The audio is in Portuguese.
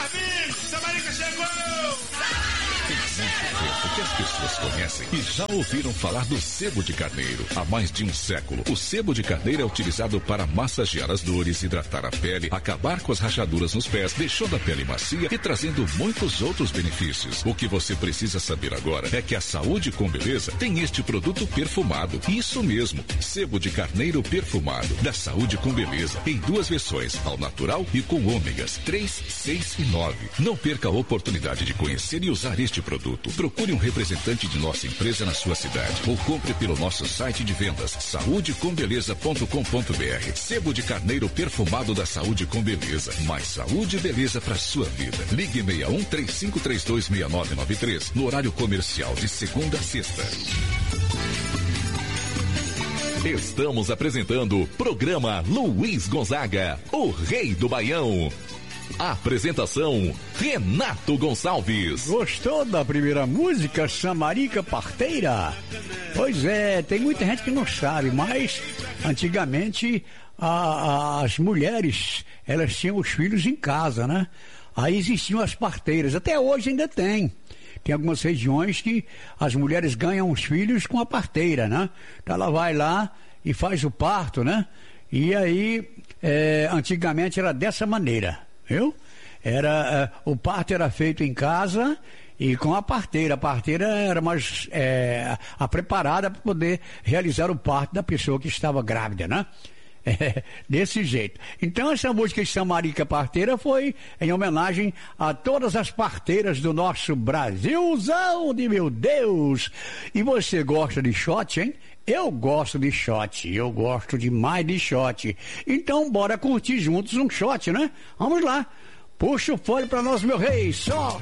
amigo, Samarica chegou! O que as pessoas conhecem e já ouviram falar do sebo de carneiro. Há mais de um século, o sebo de carneiro é utilizado para massagear as dores, hidratar a pele, acabar com as rachaduras nos pés, deixando a pele macia e trazendo muitos outros benefícios. O que você precisa saber agora é que a Saúde com Beleza tem este produto perfumado. Isso mesmo, sebo de carneiro perfumado, da Saúde com Beleza, em duas versões, ao natural e com ômegas 3, 6 e 9. Não perca a oportunidade de conhecer e usar este produto. Procure um representante de nossa empresa na sua cidade ou compre pelo nosso site de vendas saudecombeleza.com.br. Sebo de carneiro perfumado da Saúde com Beleza. Mais saúde e beleza para sua vida. Ligue 61-3532-6993 no horário comercial de segunda a sexta. Estamos apresentando o programa Luiz Gonzaga, o Rei do Baião. Apresentação, Renato Gonçalves. Gostou da primeira música, Samarica Parteira? Pois é, tem muita gente que não sabe, mas antigamente as mulheres, elas tinham os filhos em casa, né? Aí existiam as parteiras, até hoje ainda tem. Tem algumas regiões que as mulheres ganham os filhos com a parteira, né? Então ela vai lá e faz o parto, né? E aí, antigamente era dessa maneira. Viu? O parto era feito em casa e com a parteira. A parteira era mais a preparada para poder realizar o parto da pessoa que estava grávida, né? Desse jeito. Então essa música de Samarica Parteira foi em homenagem a todas as parteiras do nosso Brasilzão de meu Deus. E você gosta de shot, hein? Eu gosto de shot, eu gosto demais de shot. Então bora curtir juntos um shot, né? Vamos lá. Puxa o fole pra nós, meu rei. Só